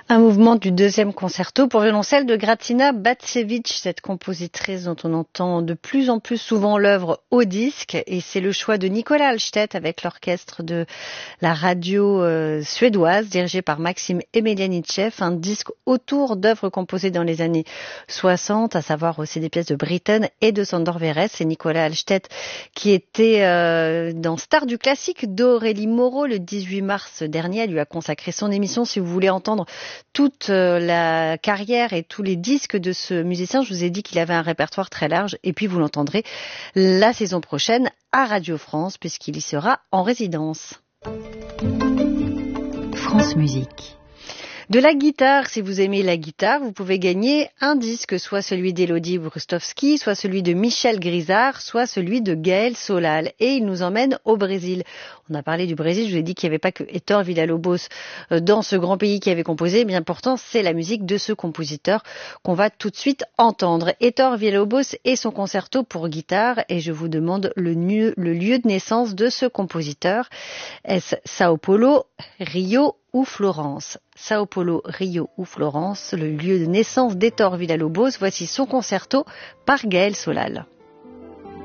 Un mouvement du deuxième concerto pour violoncelle de Grażyna Bacewicz, cette compositrice dont on entend de plus en plus souvent l'œuvre au disque, et c'est le choix de Nicolas Hallstedt avec l'orchestre de la radio suédoise dirigé par Maxime Emelianitchev, un disque autour d'œuvres composées dans les années 60, à savoir aussi des pièces de Britten et de Sándor Vérez. C'est Nicolas Hallstedt qui était dans Star du classique d'Aurélie Moreau le 18 mars dernier. Elle lui a consacré son émission. Si vous voulez entendre toute la carrière et tous les disques de ce musicien, je vous ai dit qu'il avait un répertoire très large, et puis vous l'entendrez la saison prochaine à Radio France puisqu'il y sera en résidence. France Musique. De la guitare, si vous aimez la guitare, vous pouvez gagner un disque, soit celui d'Élodie Brustowski, soit celui de Michel Grisard, soit celui de Gaël Solal. Et il nous emmène au Brésil. On a parlé du Brésil, je vous ai dit qu'il n'y avait pas que Héctor Villa-Lobos dans ce grand pays qui avait composé. Bien pourtant, c'est la musique de ce compositeur qu'on va tout de suite entendre. Héctor Villa-Lobos et son concerto pour guitare. Et je vous demande le lieu de naissance de ce compositeur. Est-ce Sao Paulo, Rio ou Florence? Sao Paulo, Rio ou Florence, le lieu de naissance d'Héctor Villa-Lobos. Voici son concerto par Gaël Solal.